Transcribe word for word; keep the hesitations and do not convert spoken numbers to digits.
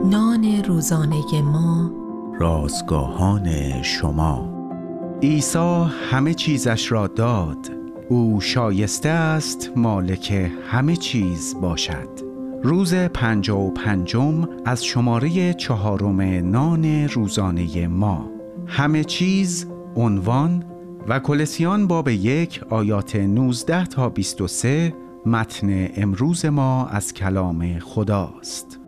نان روزانه ما، رازگاهان شما. عیسی همه چیزش را داد، او شایسته است مالک همه چیز باشد. روز پنجاه و پنجم از شماره چهارم نان روزانه ما. همه چیز عنوان و کلسیان باب یک آیات نوزده تا بیست و سه متن امروز ما از کلام خداست.